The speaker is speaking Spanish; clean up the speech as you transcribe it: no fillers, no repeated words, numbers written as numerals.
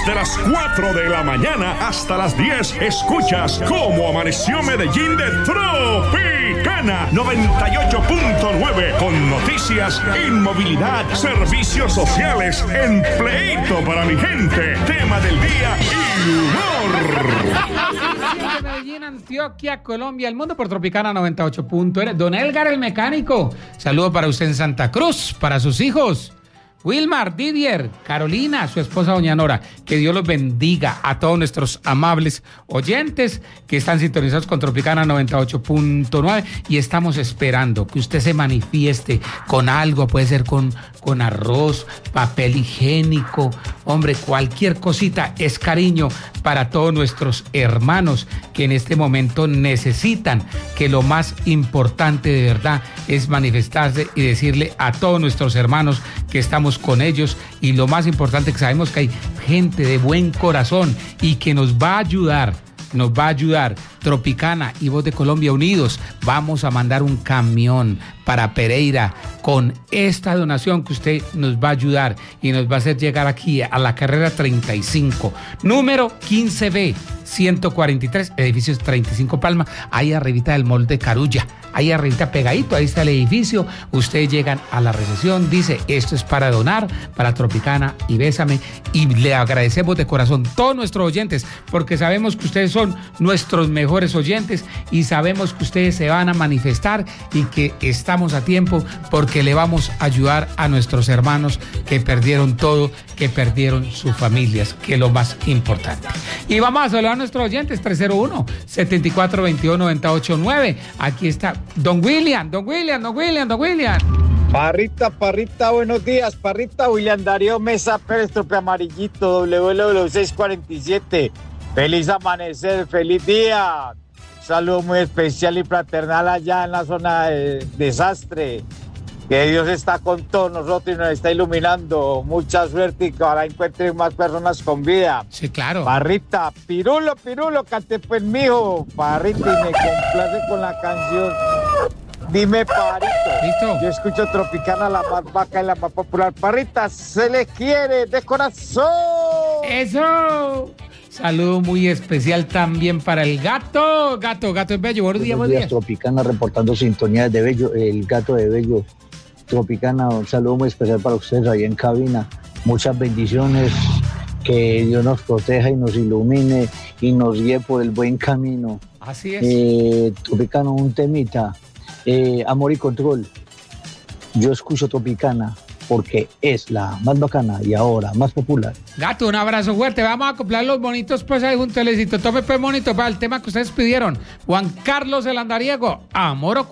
Desde las 4 de la mañana hasta las 10 escuchas Cómo Amaneció Medellín de Tropicana 98.9 con noticias, inmovilidad, servicios sociales, empleito para mi gente, tema del día y humor. Medellín, Antioquia, Colombia, el mundo por Tropicana 98.9. Don Elgar el mecánico, saludo para usted en Santa Cruz, para sus hijos. Wilmar, Didier, Carolina, su esposa doña Nora, que Dios los bendiga a todos nuestros amables oyentes que están sintonizados con Tropicana 98.9 y estamos esperando que usted se manifieste con algo, puede ser con arroz, papel higiénico, hombre, cualquier cosita es cariño para todos nuestros hermanos que en este momento necesitan, que lo más importante de verdad es manifestarse y decirle a todos nuestros hermanos que estamos con ellos y lo más importante que sabemos que hay gente de buen corazón y que nos va a ayudar. Tropicana y Voz de Colombia unidos, vamos a mandar un camión para Pereira con esta donación que usted nos va a ayudar y nos va a hacer llegar aquí a la carrera 35, número 15B, 143, edificios 35 Palma, ahí arribita del mall de Carulla, ahí arribita pegadito, ahí está el edificio, ustedes llegan a la recepción, dice, esto es para donar, para Tropicana y Bésame, y le agradecemos de corazón todos nuestros oyentes, porque sabemos que ustedes son nuestros mejores oyentes y sabemos que ustedes se van a manifestar y que estamos a tiempo porque le vamos a ayudar a nuestros hermanos que perdieron todo, que perdieron sus familias, que es lo más importante. Y vamos a saludar a nuestros oyentes, 301-7421-989. Aquí está Don William. Parrita, buenos días. Parrita, William Darío Mesa Pérez, Trope Amarillito, WW647. Feliz amanecer, feliz día. Un saludo muy especial y fraternal allá en la zona de desastre. Que Dios está con todos nosotros y nos está iluminando. Mucha suerte y que ojalá encuentren más personas con vida. Sí, claro. Parrita, Pirulo, cante pues, mijo. Parrita, y me complace con la canción. Dime, Parito. ¿Listo? Yo escucho Tropicana, la más vaca y la más popular. Parrita, se le quiere de corazón. ¡Eso! Saludo muy especial también para el gato. Gato es Bello. Buenos días. Tropicana reportando sintonía de Bello, el gato de Bello. Tropicana, un saludo muy especial para ustedes ahí en cabina. Muchas bendiciones, que Dios nos proteja y nos ilumine y nos guíe por el buen camino. Así es. Tropicana, un temita. Amor y control. Yo escucho Tropicana porque es la más bacana y ahora más popular. Gato, un abrazo fuerte. Vamos a acoplar los bonitos pues ahí junto al éxito. Tome pues bonito para el tema que ustedes pidieron. Juan Carlos el Andariego, Amor o